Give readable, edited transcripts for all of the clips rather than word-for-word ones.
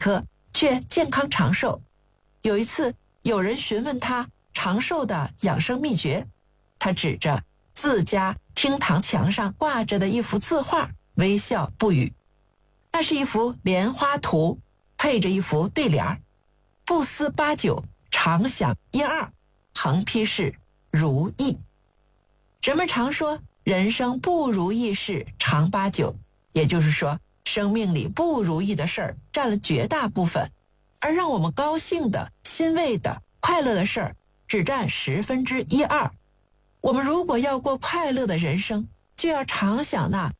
科，却健康长寿。有一次，有人询问他长寿的养生秘诀，他指着自家厅堂墙上挂着的一幅字画，微笑不语。那是一幅莲花图，配着一幅对联：不思八九，常想一二，横批是如意。人们常说人生不如意事常八九，也就是说生命里不如意的事儿占了绝大部分，而让我们高兴的、欣慰的、快乐的事儿只占1/10-2。我们如果要过快乐的人生，就要常想那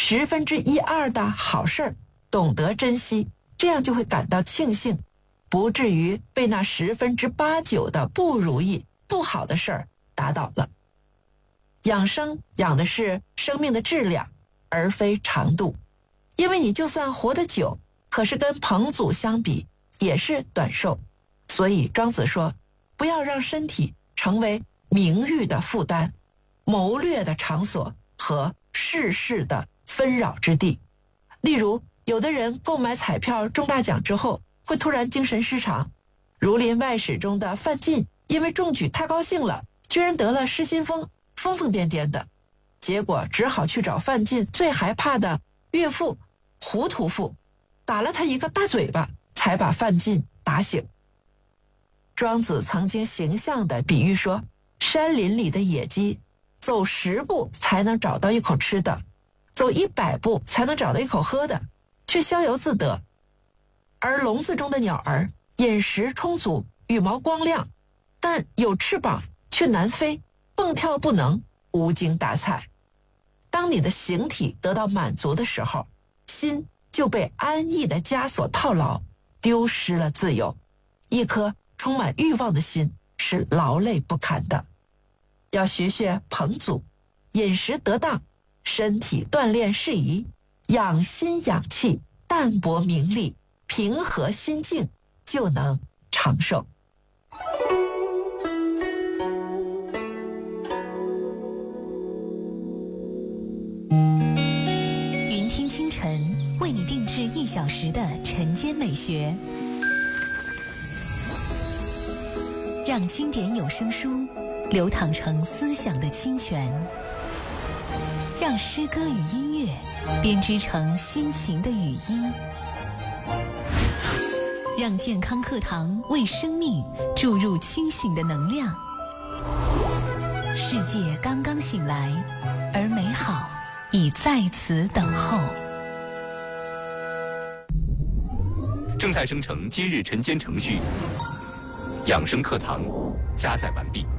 1/10-2的好事儿，懂得珍惜，这样就会感到庆幸，不至于被那8/9的不如意、不好的事儿打倒了。养生养的是生命的质量，而非长度。因为你就算活得久，可是跟彭祖相比也是短寿。所以庄子说，不要让身体成为名誉的负担、谋略的场所和世事的纷扰之地。例如，有的人购买彩票中大奖之后，会突然精神失常。《儒林外史》中的范进因为中举太高兴了，居然得了失心疯，疯疯癫癫的，结果只好去找范进最害怕的岳父胡屠夫，打了他一个大嘴巴，才把范进打醒。庄子曾经形象地比喻说，山林里的野鸡走10步才能找到一口吃的，走100步才能找到一口喝的，却逍遥自得。而笼子中的鸟儿饮食充足，羽毛光亮，但有翅膀却难飞，蹦跳不能，无精打采。当你的形体得到满足的时候，心就被安逸的枷锁套牢，丢失了自由。一颗充满欲望的心是劳累不堪的。要学学彭祖，饮食得当，身体锻炼适宜，养心养气，淡泊名利，平和心境，就能长寿。 云听清晨为你定制1小时的晨间美学，让经典有声书流淌成思想的清泉，让诗歌与音乐编织成心情的语音，让健康课堂为生命注入清醒的能量。世界刚刚醒来，而美好已在此等候。 正在生成今日晨间程序，养生课堂加载完毕。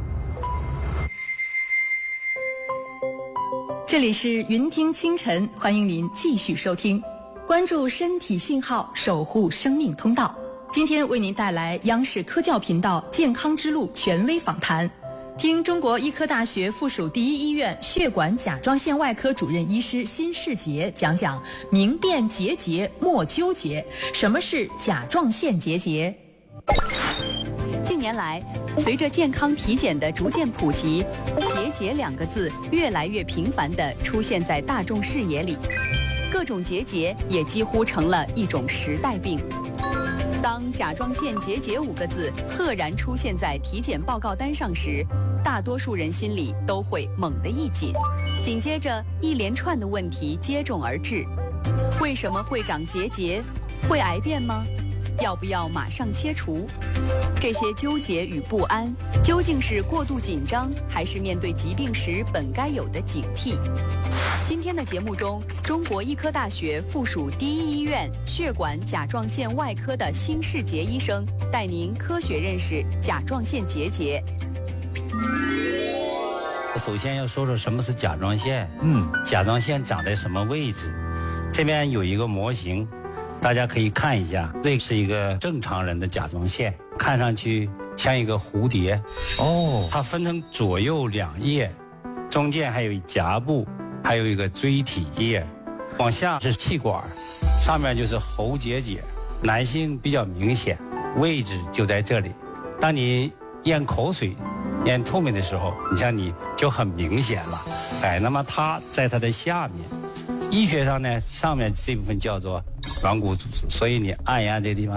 这里是云听清晨，欢迎您继续收听，关注身体信号，守护生命通道。今天为您带来央视科教频道健康之路权威访谈，听中国医科大学附属第一医院血管甲状腺外科主任医师辛世杰讲讲明辨结节莫纠结，什么是甲状腺结节。 近年来，随着健康体检的逐渐普及，结节2个字越来越频繁地出现在大众视野里，各种结节也几乎成了一种时代病。当甲状腺结节5个字赫然出现在体检报告单上时，大多数人心里都会猛地一紧，紧接着一连串的问题接踵而至：为什么会长结节？会癌变吗？要不要马上切除？这些纠结与不安，究竟是过度紧张，还是面对疾病时本该有的警惕？今天的节目中，中国医科大学附属第一医院血管甲状腺外科的辛世杰医生带您科学认识甲状腺结节。 首先要说说什么是甲状腺。甲状腺长在什么位置？这边有一个模型，大家可以看一下，这是一个正常人的甲状腺，看上去像一个蝴蝶。它分成左右2叶，中间还有颊部，还有一个椎体叶，往下是气管，上面就是喉结节。男性比较明显，位置就在这里。当你咽口水、咽唾沫的时候，你就很明显了。那么它在它的下面。医学上呢，上面这部分叫做软骨组织，所以你按压这个地方